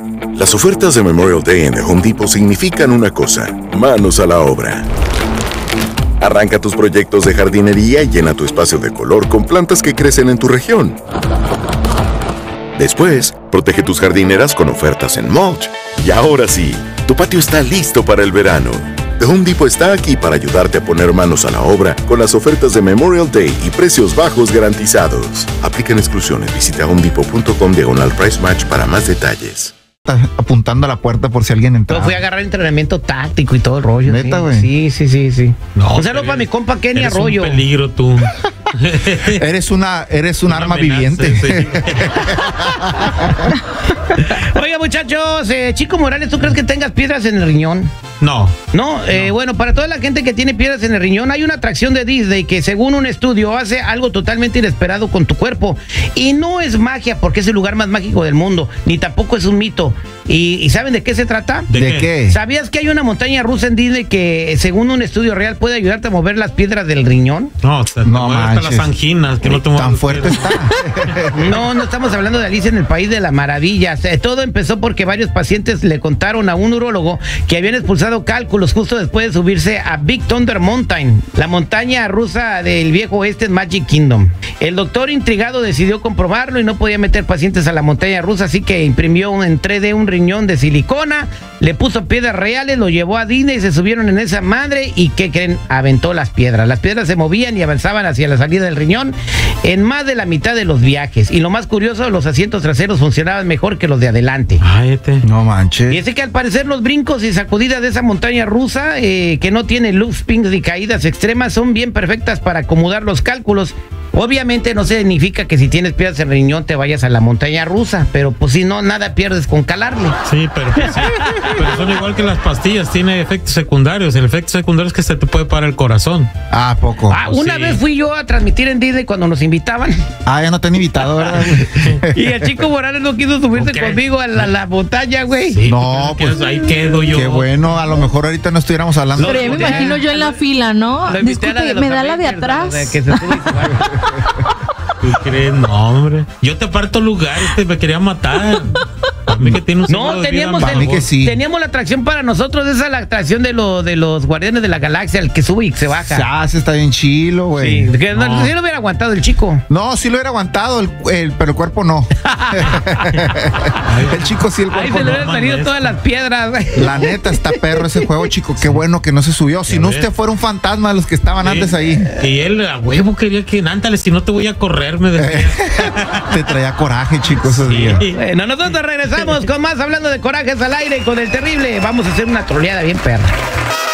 Las ofertas de Memorial Day en The Home Depot significan una cosa: manos a la obra. Arranca tus proyectos de jardinería y llena tu espacio de color con plantas que crecen en tu región. Después, protege tus jardineras con ofertas en mulch. Y ahora sí, tu patio está listo para el verano. The Home Depot está aquí para ayudarte a poner manos a la obra con las ofertas de Memorial Day y precios bajos garantizados. Aplican exclusiones. Visita homedepot.com/price match para más detalles. Apuntando a la puerta por si alguien entra. Yo fui a agarrar entrenamiento táctico y todo el rollo. ¿Neta, güey? Sí. No, un saludo para mi compa Kenny eres Arroyo. Un peligro tú. Eres un arma amenaza, viviente. Sí. Oiga, muchachos, Chico Morales, ¿tú crees que tengas piedras en el riñón? No. No, bueno, para toda la gente que tiene piedras en el riñón, hay una atracción de Disney que según un estudio hace algo totalmente inesperado con tu cuerpo. Y no es magia porque es el lugar más mágico del mundo, ni tampoco es un mito. ¿Y saben de qué se trata? ¿De qué? ¿Sabías que hay una montaña rusa en Disney que según un estudio real puede ayudarte a mover las piedras del riñón? No, te mueve hasta las anginas, que no te Tan fuerte está. No estamos hablando de Alicia en el País de las Maravillas. Todo empezó porque varios pacientes le contaron a un urólogo que habían expulsado cálculos justo después de subirse a Big Thunder Mountain, la montaña rusa del viejo oeste en Magic Kingdom. El doctor intrigado decidió comprobarlo y no podía meter pacientes a la montaña rusa, así que imprimió en 3D un riñón de silicona, le puso piedras reales, lo llevó a Disney, se subieron en esa madre y ¿qué creen? Aventó las piedras. Las piedras se movían y avanzaban hacia la salida del riñón en más de la mitad de los viajes. Y lo más curioso, los asientos traseros funcionaban mejor que los de adelante. No manches. Y es que al parecer los brincos y sacudidas de esa montaña rusa, que no tiene loopings ni caídas extremas, son bien perfectas para acomodar los cálculos. Obviamente no significa que si tienes piedras en el riñón te vayas a la montaña rusa, pero pues si no, nada pierdes con calarle. Sí, pero son igual que las pastillas, tiene efectos secundarios. El efecto secundario es que se te puede parar el corazón. Ah, poco. Una vez fui yo a transmitir en Disney cuando nos invitaban. Ya no te han invitado, ¿verdad? Y el Chico Morales no quiso subirse conmigo a la montaña, güey. Sí, no, pues ahí quedo yo. Qué bueno, a lo mejor ahorita no estuviéramos hablando. Pero me imagino yo en la fila, ¿no? Disculpe, ¿me da la de atrás? Que se sube y se baja. ¿Tú crees? No, hombre. Yo te parto lugar, me quería matar. A mí que tiene un no, teníamos teníamos la atracción para nosotros, esa es la atracción de los Guardianes de la Galaxia, el que sube y se baja. Ya, se está bien chilo, güey. Sí, que no lo hubiera aguantado el chico. No, sí lo hubiera aguantado, pero el cuerpo no. El chico sí, el cuerpo no. Ahí se le hubieran salido todas las piedras. La neta, está perro ese juego, chico. Qué bueno que no se subió. Si no, usted fuera un fantasma de los que estaban antes ahí. Y él, a huevo, quería que ándale, si no te voy a correr, me decía. Te traía coraje, chico, esos días. Bueno, nosotros regresamos con más hablando de corajes al aire con el terrible. Vamos a hacer una troleada bien perra.